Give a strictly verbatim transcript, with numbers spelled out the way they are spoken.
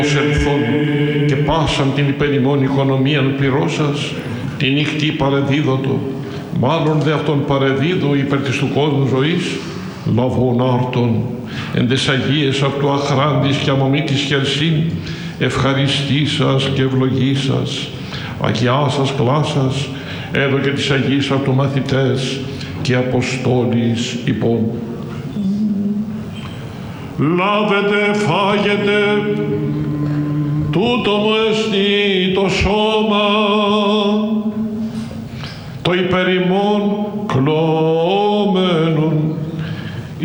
Ελθόν και πάσαν την υπερημών οικονομίαν πυρώσας, τη νυχτή παρεδίδωτο, μάλλον δε αυτόν παρεδίδω υπέρ της του κόσμου ζωής, λαβών άρτων, εν τες Αγίες αυτού αχράντης και αμομήτης χερσίν, ευχαριστήσας και ευλογήσας, αγιάσας κλάσας, έδω και τις Αγίες αυτού μαθητές και Αποστόλης υπόν. Λάβετε, φάγετε, τούτο μου εστί το σώμα, το υπερημών